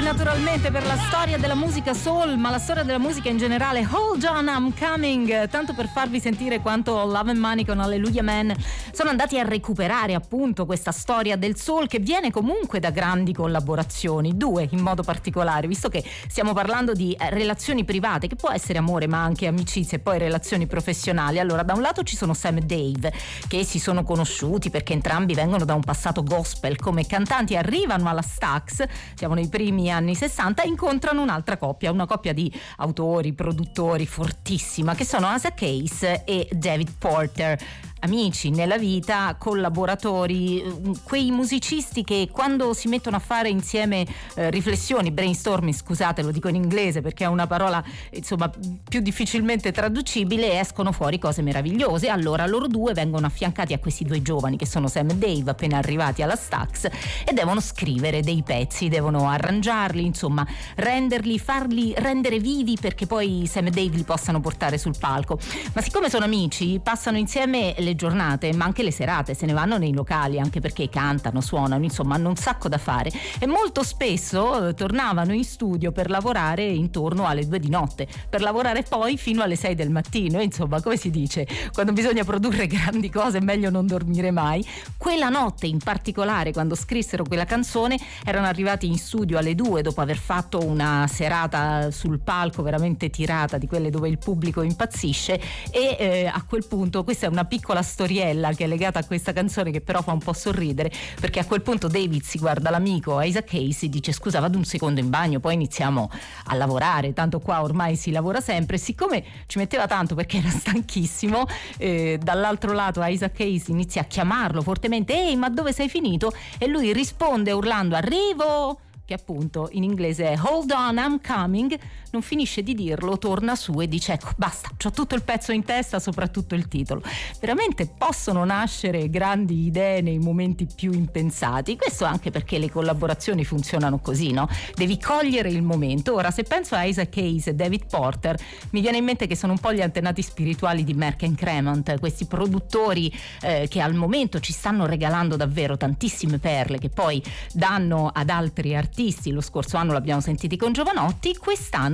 naturalmente per la storia della musica soul, ma la storia della musica in generale. Hold on, I'm coming, tanto per farvi sentire quanto Love and Money con Hallelujah Man sono andati a recuperare appunto questa storia del soul, che viene comunque da grandi collaborazioni, due in modo particolare, visto che stiamo parlando di relazioni private, che può essere amore ma anche amicizie e poi relazioni professionali. Allora, da un lato ci sono Sam e Dave, che si sono conosciuti perché entrambi vengono da un passato gospel come cantanti, arrivano alla Stax, siamo nei primi anni 60, incontrano un'altra coppia, una coppia di autori, produttori fortissima, che sono Asa Case e David Porter. Amici nella vita, collaboratori, quei musicisti che quando si mettono a fare insieme riflessioni, brainstorming, scusate, lo dico in inglese perché è una parola insomma più difficilmente traducibile, escono fuori cose meravigliose. Allora loro due vengono affiancati a questi due giovani che sono Sam e Dave, appena arrivati alla Stax, e devono scrivere dei pezzi, devono arrangiarli, insomma renderli, farli rendere vivi perché poi Sam e Dave li possano portare sul palco. Ma siccome sono amici, passano insieme le giornate ma anche le serate, se ne vanno nei locali, anche perché cantano, suonano, insomma hanno un sacco da fare, e molto spesso tornavano in studio per lavorare intorno alle 2 di notte, per lavorare poi fino alle 6 del mattino. Insomma, come si dice, quando bisogna produrre grandi cose è meglio non dormire mai. Quella notte in particolare, quando scrissero quella canzone, erano arrivati in studio alle 2 dopo aver fatto una serata sul palco veramente tirata, di quelle dove il pubblico impazzisce, e a quel punto, questa è una piccola storiella che è legata a questa canzone che però fa un po' sorridere, perché a quel punto David si guarda l'amico Isaac Hayes e dice: scusa, vado un secondo in bagno, poi iniziamo a lavorare, tanto qua ormai si lavora sempre. Siccome ci metteva tanto perché era stanchissimo, dall'altro lato Isaac Hayes inizia a chiamarlo fortemente: ehi, ma dove sei finito? E lui risponde urlando: arrivo, che appunto in inglese è hold on, I'm coming. Non finisce di dirlo, torna su e dice: ecco, basta, c'ho tutto il pezzo in testa, soprattutto il titolo. Veramente possono nascere grandi idee nei momenti più impensati. Questo anche perché le collaborazioni funzionano così, no? Devi cogliere il momento. Ora, se penso a Isaac Hayes e David Porter, mi viene in mente che sono un po' gli antenati spirituali di Merck and Cremont, questi produttori che al momento ci stanno regalando davvero tantissime perle che poi danno ad altri artisti. Lo scorso anno l'abbiamo sentiti con Giovanotti, quest'anno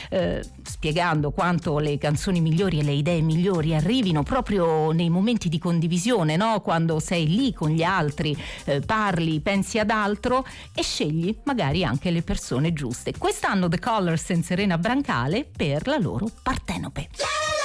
spiegando quanto le canzoni migliori e le idee migliori arrivino proprio nei momenti di condivisione, no? Quando sei lì con gli altri, parli, pensi ad altro e scegli magari anche le persone giuste. Quest'anno The Colours e Serena Brancale per la loro Partenope.